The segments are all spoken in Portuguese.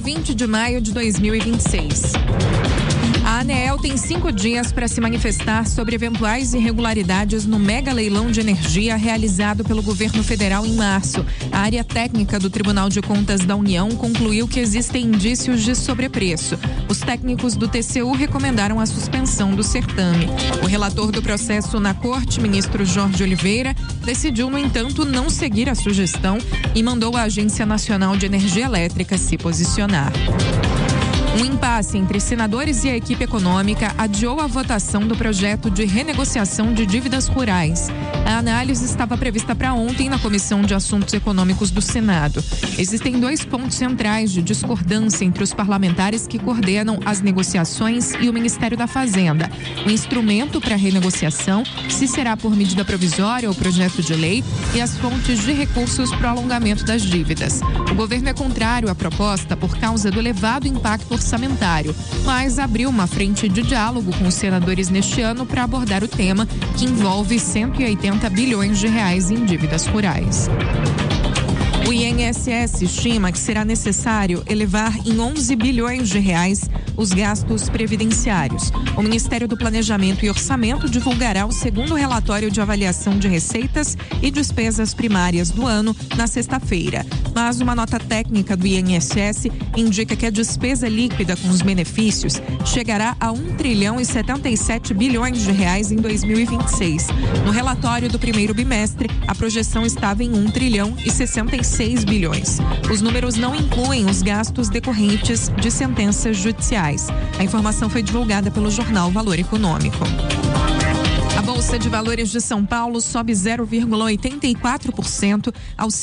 20 de maio de 2026. A ANEEL tem 5 dias para se manifestar sobre eventuais irregularidades no mega leilão de energia realizado pelo governo federal em março. A área técnica do Tribunal de Contas da União concluiu que existem indícios de sobrepreço. Os técnicos do TCU recomendaram a suspensão do certame. O relator do processo na corte, ministro Jorge Oliveira, decidiu, no entanto, não seguir a sugestão e mandou a Agência Nacional de Energia Elétrica se posicionar. Um impasse entre senadores e a equipe econômica adiou a votação do projeto de renegociação de dívidas rurais. A análise estava prevista para ontem na Comissão de Assuntos Econômicos do Senado. Existem 2 pontos centrais de discordância entre os parlamentares que coordenam as negociações e o Ministério da Fazenda. O instrumento para renegociação, se será por medida provisória ou projeto de lei, e as fontes de recursos para o alongamento das dívidas. O governo é contrário à proposta por causa do elevado impacto orçamentário, mas abriu uma frente de diálogo com os senadores neste ano para abordar o tema, que envolve 180 bilhões de reais em dívidas rurais. O INSS estima que será necessário elevar em 11 bilhões de reais os gastos previdenciários. O Ministério do Planejamento e Orçamento divulgará o segundo relatório de avaliação de receitas e despesas primárias do ano na sexta-feira. Mas uma nota técnica do INSS indica que a despesa líquida com os benefícios chegará a 1 trilhão e 77 bilhões de reais em 2026. No relatório do primeiro bimestre, a projeção estava em 1 trilhão e 66 bilhões. Os números não incluem os gastos decorrentes de sentenças judiciais. A informação foi divulgada pelo jornal Valor Econômico. A Bolsa de Valores de São Paulo sobe 0,84% aos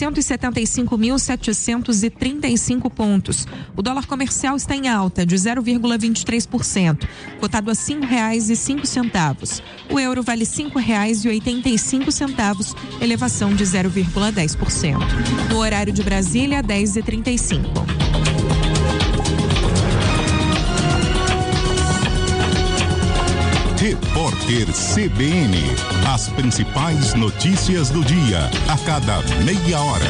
175.735 pontos. O dólar comercial está em alta de 0,23%, cotado a R$ 5,05. O euro vale R$ 5,85, elevação de 0,10%. No horário de Brasília, 10h35. Repórter CBN. As principais notícias do dia, a cada meia hora.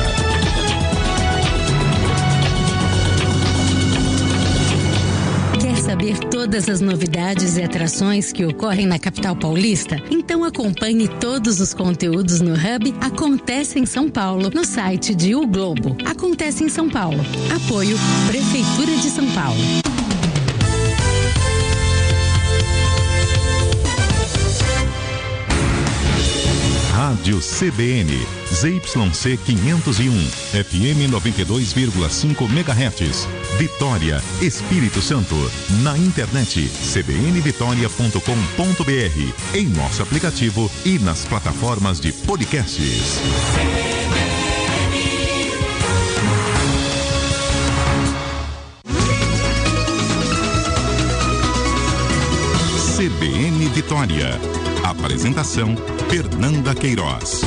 Quer saber todas as novidades e atrações que ocorrem na capital paulista? Então acompanhe todos os conteúdos no Hub Acontece em São Paulo, no site de O Globo. Acontece em São Paulo. Apoio Prefeitura de São Paulo. Rádio CBN, ZYC 501, FM 92,5 MHz, Vitória, Espírito Santo. Na internet, cbnvitoria.com.br, em nosso aplicativo e nas plataformas de podcasts. CBN Vitória. Apresentação Fernanda Queiroz.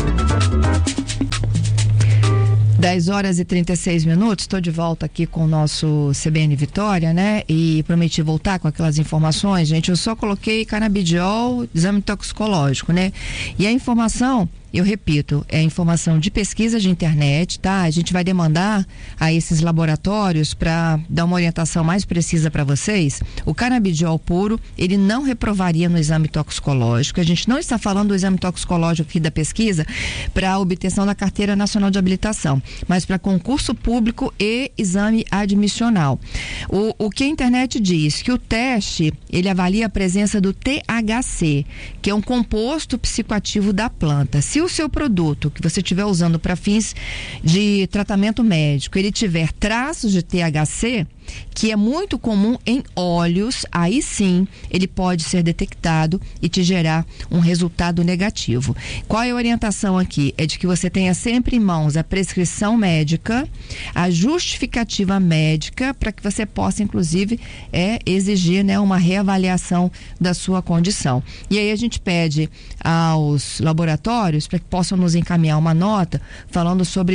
10h36. Estou de volta aqui com o nosso CBN Vitória, né? E prometi voltar com aquelas informações, gente. Eu só coloquei canabidiol, exame toxicológico, né? E a informação, eu repito, é informação de pesquisa de internet, tá? A gente vai demandar a esses laboratórios para dar uma orientação mais precisa para vocês. O canabidiol puro, ele não reprovaria no exame toxicológico. A gente não está falando do exame toxicológico aqui da pesquisa para obtenção da Carteira Nacional de Habilitação, mas para concurso público e exame admissional. O que a internet diz? Que o teste, ele avalia a presença do THC, que é um composto psicoativo da planta. Se o seu produto que você estiver usando para fins de tratamento médico, ele tiver traços de THC, que é muito comum em óleos, aí sim ele pode ser detectado e te gerar um resultado negativo. Qual é a orientação aqui? É de que você tenha sempre em mãos a prescrição médica, a justificativa médica, para que você possa, inclusive, exigir, né, uma reavaliação da sua condição. E aí a gente pede aos laboratórios para que possam nos encaminhar uma nota falando sobre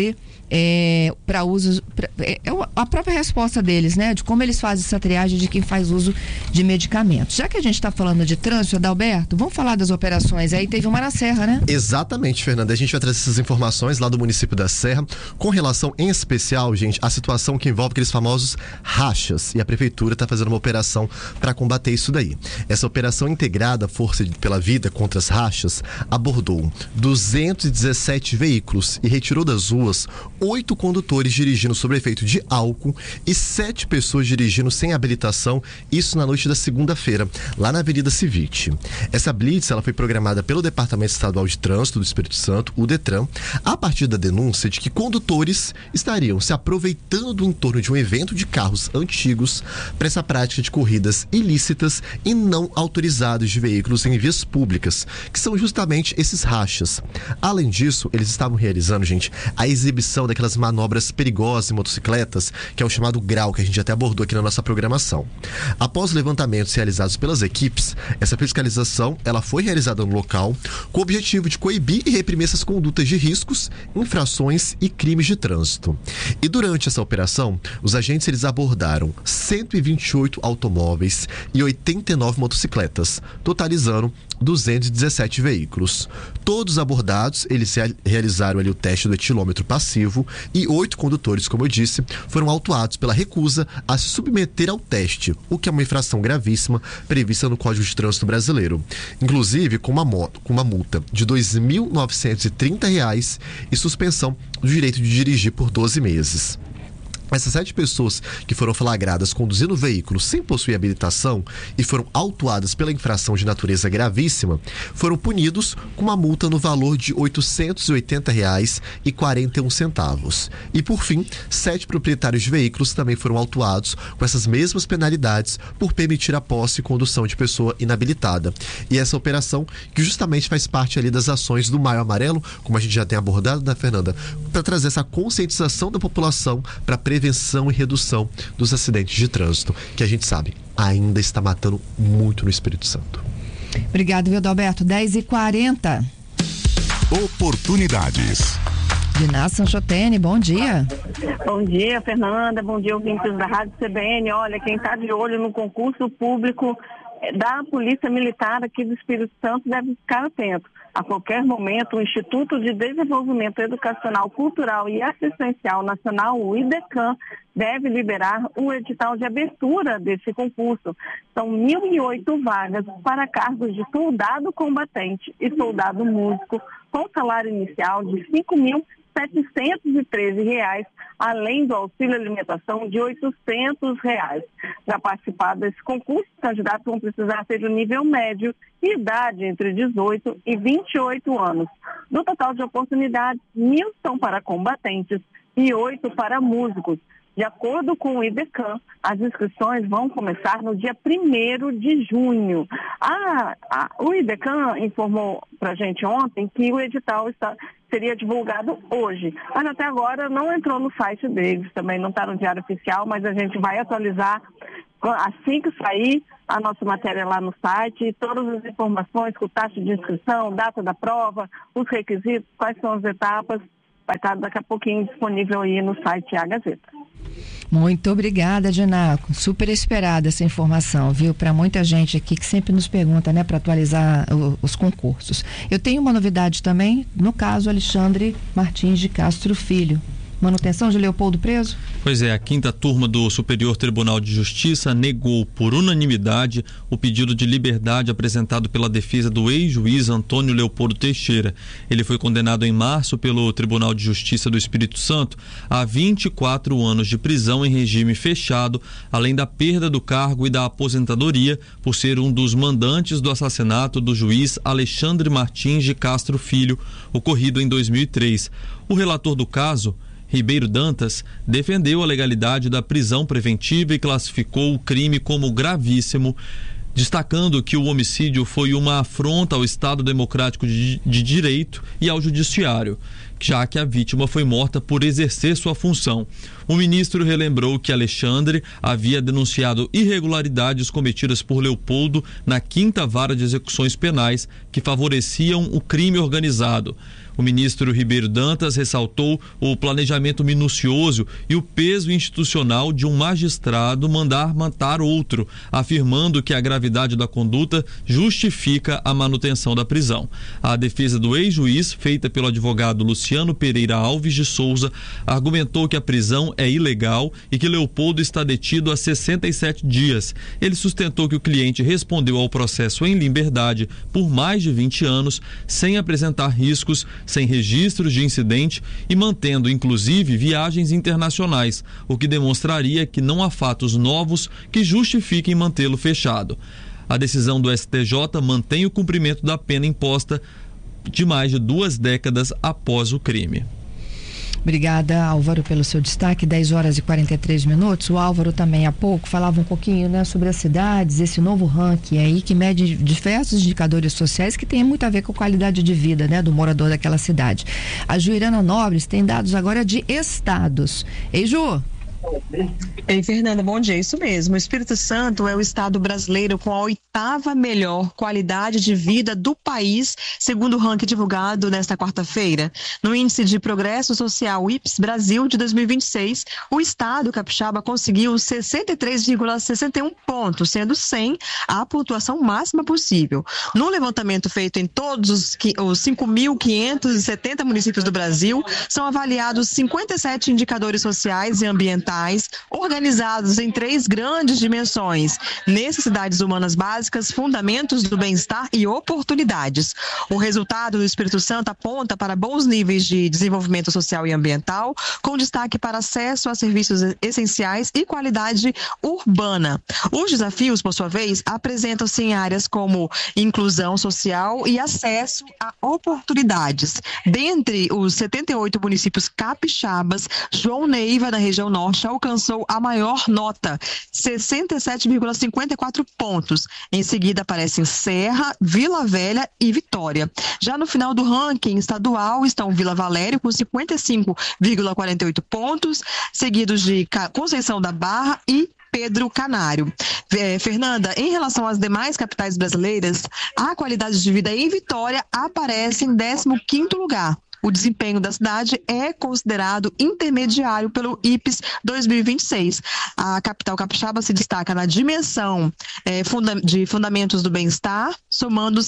para uso, a própria resposta deles, né? De como eles fazem essa triagem de quem faz uso de medicamentos. Já que a gente está falando de trânsito, Adalberto, vamos falar das operações. Aí teve uma na Serra, né? Exatamente, Fernanda. A gente vai trazer essas informações lá do município da Serra, com relação em especial, gente, à situação que envolve aqueles famosos rachas. E a prefeitura está fazendo uma operação para combater isso daí. Essa operação integrada Força pela Vida contra as rachas abordou 217 veículos e retirou das ruas 8 condutores dirigindo sob efeito de álcool e 7 pessoas dirigindo sem habilitação, isso na noite da segunda-feira, lá na Avenida Civite. Essa blitz ela foi programada pelo Departamento Estadual de Trânsito do Espírito Santo, o DETRAN, a partir da denúncia de que condutores estariam se aproveitando do entorno de um evento de carros antigos para essa prática de corridas ilícitas e não autorizadas de veículos em vias públicas, que são justamente esses rachas. Além disso, eles estavam realizando, gente, a exibição daquelas manobras perigosas em motocicletas, que é o chamado grau, que a gente até abordou aqui na nossa programação. Após levantamentos realizados pelas equipes, essa fiscalização ela foi realizada no local com o objetivo de coibir e reprimir essas condutas de riscos, infrações e crimes de trânsito. E durante essa operação, os agentes eles abordaram 128 automóveis e 89 motocicletas, totalizando 217 veículos. Todos abordados, eles realizaram ali o teste do etilômetro passivo e 8 condutores, como eu disse, foram autuados pela recusa a se submeter ao teste, o que é uma infração gravíssima prevista no Código de Trânsito Brasileiro. Inclusive com uma multa de R$ 2.930 e suspensão do direito de dirigir por 12 meses. Essas 7 pessoas que foram flagradas conduzindo o veículo sem possuir habilitação e foram autuadas pela infração de natureza gravíssima, foram punidos com uma multa no valor de R$ 880,41. E por fim, 7 proprietários de veículos também foram autuados com essas mesmas penalidades por permitir a posse e condução de pessoa inabilitada. E essa operação que justamente faz parte ali das ações do Maio Amarelo, como a gente já tem abordado, né, Fernanda, para trazer essa conscientização da população para prevenção e redução dos acidentes de trânsito, que a gente sabe, ainda está matando muito no Espírito Santo. Obrigado, viu, Adalberto? 10h40. Oportunidades. Diná Sanchotene, bom dia. Bom dia, Fernanda. Bom dia, ouvintes da Rádio CBN. Olha, quem está de olho no concurso público da Polícia Militar aqui do Espírito Santo deve ficar atento. A qualquer momento, o Instituto de Desenvolvimento Educacional, Cultural e Assistencial Nacional, o IDECAN, deve liberar o edital de abertura desse concurso. São 1.008 vagas para cargos de soldado combatente e soldado músico, com salário inicial de R$ 5.713, além do auxílio alimentação de R$ 800. Para participar desse concurso, os candidatos vão precisar ter o nível médio e idade entre 18 e 28 anos. Do total de oportunidades, 1.000 são para combatentes e 8 para músicos. De acordo com o IDECAN, as inscrições vão começar no dia 1º de junho. O IDECAN informou para a gente ontem que o edital seria divulgado hoje, mas até agora não entrou no site deles, também não está no Diário Oficial, mas a gente vai atualizar assim que sair a nossa matéria lá no site, e todas as informações com taxa de inscrição, data da prova, os requisitos, quais são as etapas, vai estar daqui a pouquinho disponível aí no site A Gazeta. Muito obrigada, Dinaco. Super esperada essa informação, viu? Para muita gente aqui que sempre nos pergunta, né, para atualizar os concursos. Eu tenho uma novidade também, no caso Alexandre Martins de Castro Filho. Manutenção de Leopoldo preso? Pois é, a 5ª turma do Superior Tribunal de Justiça negou por unanimidade o pedido de liberdade apresentado pela defesa do ex-juiz Antônio Leopoldo Teixeira. Ele foi condenado em março pelo Tribunal de Justiça do Espírito Santo a 24 anos de prisão em regime fechado, além da perda do cargo e da aposentadoria por ser um dos mandantes do assassinato do juiz Alexandre Martins de Castro Filho, ocorrido em 2003. O relator do caso, Ribeiro Dantas, defendeu a legalidade da prisão preventiva e classificou o crime como gravíssimo, destacando que o homicídio foi uma afronta ao Estado Democrático de Direito e ao Judiciário. já que a vítima foi morta por exercer sua função. O ministro relembrou que Alexandre havia denunciado irregularidades cometidas por Leopoldo na 5ª Vara de Execuções Penais que favoreciam o crime organizado. O ministro Ribeiro Dantas ressaltou o planejamento minucioso e o peso institucional de um magistrado mandar matar outro, afirmando que a gravidade da conduta justifica a manutenção da prisão. A defesa do ex-juiz, feita pelo advogado Luciano Pereira Alves de Souza, argumentou que a prisão é ilegal e que Leopoldo está detido há 67 dias. Ele sustentou que o cliente respondeu ao processo em liberdade por mais de 20 anos, sem apresentar riscos, sem registros de incidente e mantendo, inclusive, viagens internacionais, o que demonstraria que não há fatos novos que justifiquem mantê-lo fechado. A decisão do STJ mantém o cumprimento da pena imposta de mais de 2 décadas após o crime. Obrigada, Álvaro, pelo seu destaque. 10 horas e 43 minutos. O Álvaro também há pouco falava um pouquinho, né, sobre as cidades, esse novo ranking aí que mede diversos indicadores sociais que tem muito a ver com a qualidade de vida, né, do morador daquela cidade. A Juliana Nobres tem dados agora de estados. Ei, Ju? Ei, Fernanda, bom dia. Isso mesmo. O Espírito Santo é o estado brasileiro com a 8ª melhor qualidade de vida do país, segundo o ranking divulgado nesta quarta-feira. No Índice de Progresso Social IPS Brasil de 2026, o estado capixaba conseguiu 63,61 pontos, sendo 100 a pontuação máxima possível. No levantamento feito em todos os 5.570 municípios do Brasil, são avaliados 57 indicadores sociais e ambientais organizados em 3 grandes dimensões: necessidades humanas básicas, fundamentos do bem-estar e oportunidades. O resultado do Espírito Santo aponta para bons níveis de desenvolvimento social e ambiental, com destaque para acesso a serviços essenciais e qualidade urbana. Os desafios, por sua vez, apresentam-se em áreas como inclusão social e acesso a oportunidades. Dentre os 78 municípios capixabas, João Neiva, na região norte, alcançou a maior nota, 67,54 pontos. Em seguida aparecem Serra, Vila Velha e Vitória. Já no final do ranking estadual estão Vila Valério com 55,48 pontos, seguidos de Conceição da Barra e Pedro Canário. Fernanda, em relação às demais capitais brasileiras, a qualidade de vida em Vitória aparece em 15º lugar. O desempenho da cidade é considerado intermediário pelo IPES 2026. A capital capixaba se destaca na dimensão de fundamentos do bem-estar, somando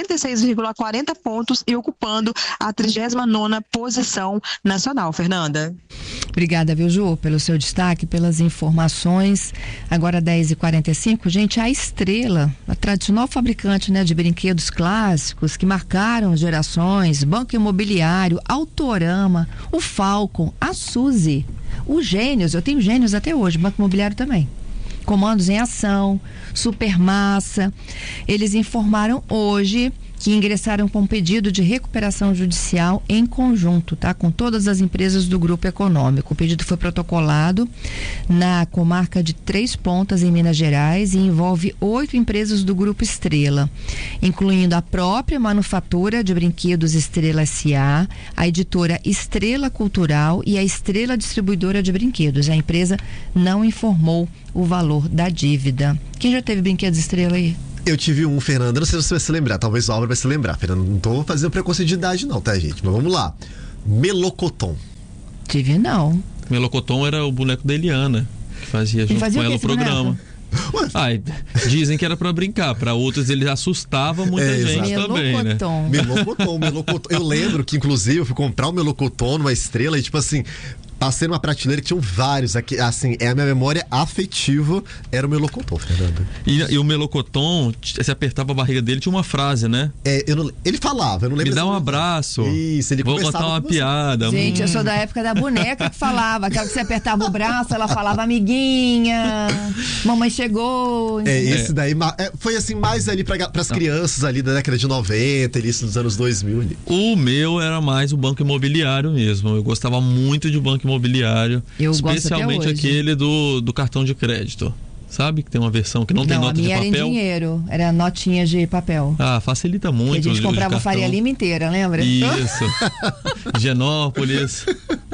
76,40 pontos e ocupando a 39ª posição nacional. Fernanda. Obrigada, viu, Ju, pelo seu destaque, pelas informações. Agora 10h45, gente, a Estrela, a tradicional fabricante, né, de brinquedos clássicos que marcaram gerações, Banco Imobiliário, Autorama, o Falcon, a Suzy, o Gênios, eu tenho Gênios até hoje, Banco Imobiliário também. Comandos em Ação, Supermassa, eles informaram hoje que ingressaram com pedido de recuperação judicial em conjunto, tá? Com todas as empresas do grupo econômico. O pedido foi protocolado na comarca de Três Pontas, em Minas Gerais, e envolve 8 empresas do grupo Estrela, incluindo a própria manufatura de brinquedos Estrela S.A., a editora Estrela Cultural e a Estrela Distribuidora de Brinquedos. A empresa não informou o valor da dívida. Quem já teve brinquedos Estrela aí? Eu tive um, Fernanda, não sei se você vai se lembrar, talvez o Álvaro vai se lembrar, Fernanda, não tô fazendo preconceito de idade não, tá, gente? Mas vamos lá. Melocoton. Tive não. Melocoton era o boneco da Eliana, que fazia junto com ela o programa. Ai, dizem que era pra brincar, pra outros ele assustava muita gente também, né? Melocoton. Eu lembro que, inclusive, eu fui comprar o Melocoton numa Estrela e, tipo assim, passei numa prateleira que tinham vários. Aqui, assim, a minha memória afetiva era o Melocoton, Fernanda. E o Melocoton, se apertava a barriga dele, tinha uma frase, né? Ele falava, eu não lembro. Me dá um abraço. Isso, ele vou contar uma piada. Gente, eu sou da época da boneca que falava. Aquela que você apertava o braço, ela falava amiguinha, mamãe chegou. Esse daí foi assim, mais ali pras crianças ali da década de 90, início dos anos 2000. Ali. O meu era mais o Banco Imobiliário mesmo. Eu gostava muito de Banco Imobiliário, especialmente aquele do cartão de crédito. sabe? Que tem uma versão que não tem nota de papel. Não, a minha era em dinheiro, era notinha de papel. Ah, facilita muito. Que a gente comprava Faria Lima inteira, lembra? Isso. Genópolis.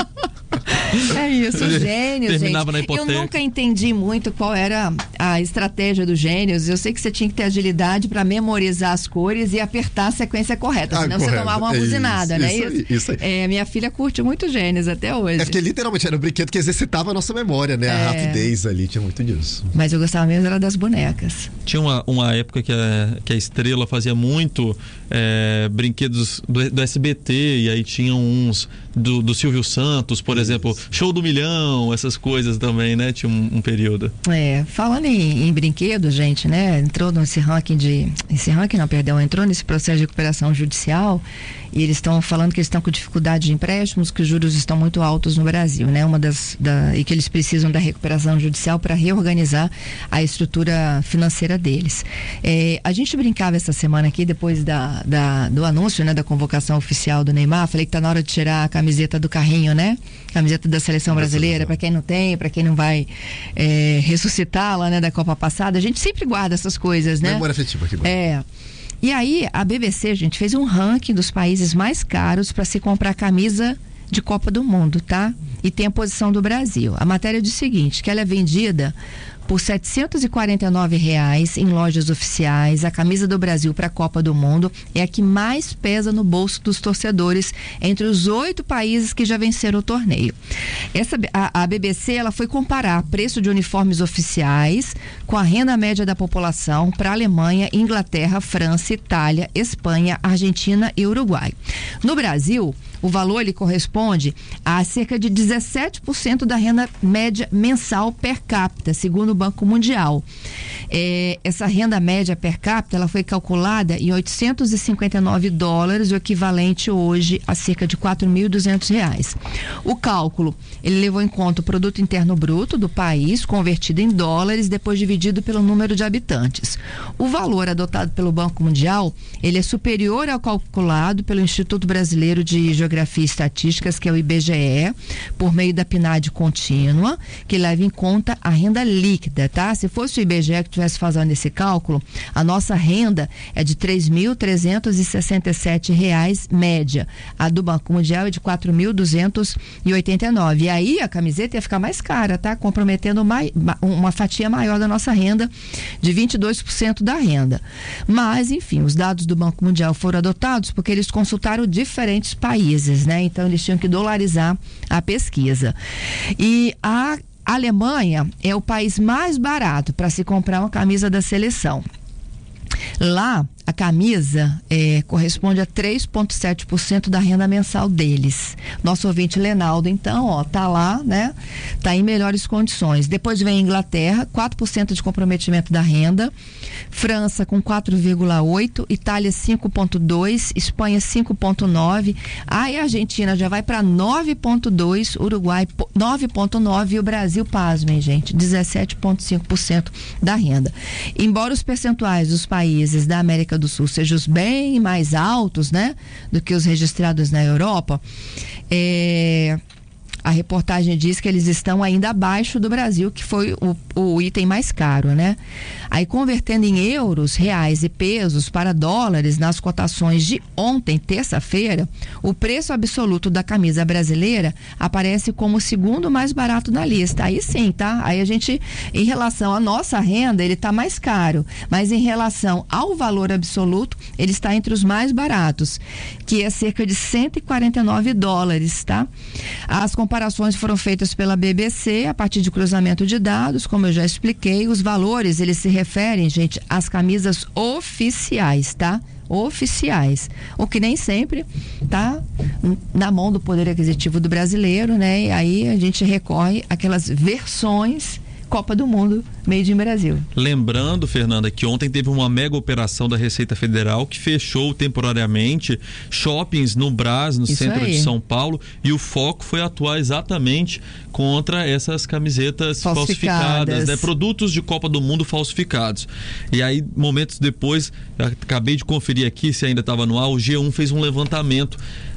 É isso, Gênios, terminava gente. Na hipoteca. Eu nunca entendi muito qual era a estratégia do Gênios. Eu sei que você tinha que ter agilidade para memorizar as cores e apertar a sequência correta, senão correto. Você tomava uma buzinada, né? Isso aí. Minha filha curte muito Gênios até hoje. É porque literalmente era um brinquedo que exercitava a nossa memória, né? A rapidez ali, tinha muito disso. Mas eu gostava mesmo era das bonecas. Tinha uma época que a Estrela fazia muito brinquedos do SBT, e aí tinham uns do Silvio Santos, por exemplo, Show do Milhão, essas coisas também, né? Tinha um período. Falando em brinquedos, gente, né? Entrou nesse ranking entrou nesse processo de recuperação judicial, e eles estão falando que eles estão com dificuldade de empréstimos, que os juros estão muito altos no Brasil, né? E que eles precisam da recuperação judicial para reorganizar a estrutura financeira deles. A gente brincava essa semana aqui, depois do anúncio, né, da convocação oficial do Neymar, falei que tá na hora de tirar a camiseta do carrinho, né? Camiseta da seleção brasileira, para quem não tem, para quem não vai ressuscitá-la, né, da Copa passada. A gente sempre guarda essas coisas, né? Memória afetiva aqui. E aí, a BBC, gente, fez um ranking dos países mais caros para se comprar camisa de Copa do Mundo, tá? E tem a posição do Brasil. A matéria diz o seguinte, que ela é vendida por R$ 749 em lojas oficiais. A camisa do Brasil para a Copa do Mundo é a que mais pesa no bolso dos torcedores entre os 8 países que já venceram o torneio. A BBC ela foi comparar preço de uniformes oficiais com a renda média da população para Alemanha, Inglaterra, França, Itália, Espanha, Argentina e Uruguai. No Brasil, o valor ele corresponde a cerca de 17% da renda média mensal per capita, segundo o Banco Mundial. Essa renda média per capita ela foi calculada em $859, o equivalente hoje a cerca de R$ 4.200. O cálculo ele levou em conta o produto interno bruto do país, convertido em dólares, depois dividido pelo número de habitantes. O valor adotado pelo Banco Mundial ele é superior ao calculado pelo Instituto Brasileiro de Geografia e Estatísticas, que é o IBGE, por meio da PNAD contínua, que leva em conta a renda líquida, tá? Se fosse o IBGE que estivesse fazendo esse cálculo, a nossa renda é de R$ 3.367 média. A do Banco Mundial é de R$ 4.289. E aí a camiseta ia ficar mais cara, tá? Comprometendo uma fatia maior da nossa renda, de 22% da renda. Mas, enfim, os dados do Banco Mundial foram adotados porque eles consultaram diferentes países, né? Então eles tinham que dolarizar a pesquisa. E a Alemanha é o país mais barato para se comprar uma camisa da seleção. Lá, a camisa corresponde a 3,7% da renda mensal deles. Nosso ouvinte Lenaldo, então, tá lá, né? Tá em melhores condições. Depois vem a Inglaterra, 4% de comprometimento da renda. França com 4,8%, Itália 5,2%, Espanha 5,9%. Aí a Argentina já vai para 9,2%, Uruguai 9,9% e o Brasil, pasmem, gente, 17,5% da renda. Embora os percentuais dos países da América do Sul sejam bem mais altos, né, do que os registrados na Europa, a reportagem diz que eles estão ainda abaixo do Brasil, que foi o item mais caro, né? Aí, convertendo em euros, reais e pesos para dólares nas cotações de ontem, terça-feira, o preço absoluto da camisa brasileira aparece como o segundo mais barato na lista. Aí sim, tá? Aí a gente, em relação à nossa renda, ele tá mais caro, mas em relação ao valor absoluto, ele está entre os mais baratos, que é cerca de $149, tá? As comparações foram feitas pela BBC a partir de cruzamento de dados, como eu já expliquei. Os valores, eles se referem, gente, às camisas oficiais, tá? Oficiais, o que nem sempre tá na mão do poder aquisitivo do brasileiro, né? E aí a gente recorre àquelas versões Copa do Mundo Made in Brasil. Lembrando, Fernanda, que ontem teve uma mega operação da Receita Federal que fechou temporariamente shoppings no Brás, no centro de São Paulo, e o foco foi atuar exatamente contra essas camisetas falsificadas, né? Produtos de Copa do Mundo falsificados. E aí, momentos depois, acabei de conferir aqui se ainda estava no ar, o G1 fez um levantamento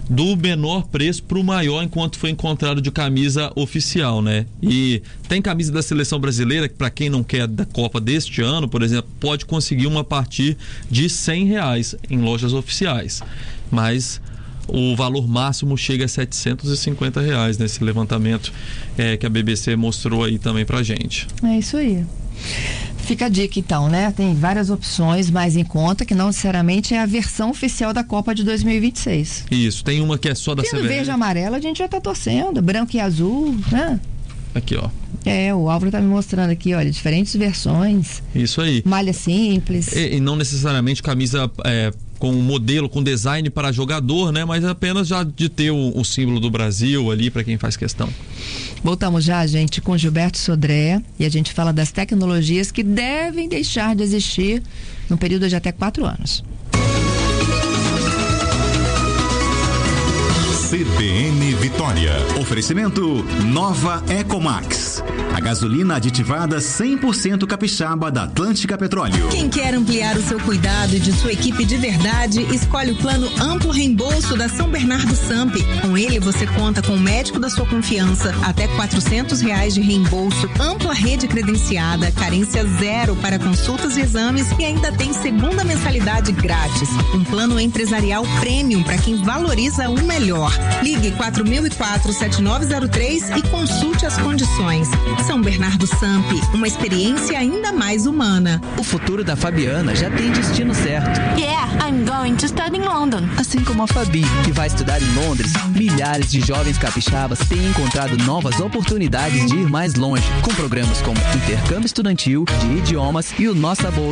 do menor preço para o maior enquanto foi encontrado de camisa oficial, né? E tem camisa da seleção brasileira que, para quem não quer da Copa deste ano, por exemplo, pode conseguir uma a partir de R$100 em lojas oficiais, mas o valor máximo chega a R$750 nesse levantamento que a BBC mostrou aí também pra gente. É isso aí. Fica a dica então, né? Tem várias opções mais em conta, que não necessariamente é a versão oficial da Copa de 2026. Isso, tem uma que é só da CBF. CBF. Verde e amarelo a gente já tá torcendo, branco e azul, né? Aqui, ó. O Álvaro tá me mostrando aqui, olha, diferentes versões. Isso aí. Malha simples. E não necessariamente camisa com modelo, com design para jogador, né? Mas apenas já de ter o símbolo do Brasil ali para quem faz questão. Voltamos já, gente, com Gilberto Sodré, e a gente fala das tecnologias que devem deixar de existir num período de até 4 anos. CBN Vitória. Oferecimento Nova Ecomax. A gasolina aditivada 100% capixaba da Atlântica Petróleo. Quem quer ampliar o seu cuidado e de sua equipe de verdade, escolhe o plano amplo reembolso da São Bernardo Samp. Com ele você conta com o médico da sua confiança, até R$400 de reembolso, ampla rede credenciada, carência zero para consultas e exames e ainda tem segunda mensalidade grátis. Um plano empresarial premium para quem valoriza o melhor. Ligue 4004-7903 e consulte as condições. São Bernardo Samp, uma experiência ainda mais humana. O futuro da Fabiana já tem destino certo. Yeah, I'm going to study in London. Assim como a Fabi, que vai estudar em Londres, milhares de jovens capixabas têm encontrado novas oportunidades de ir mais longe, com programas como Intercâmbio Estudantil, de Idiomas e o Nossa Bolsa.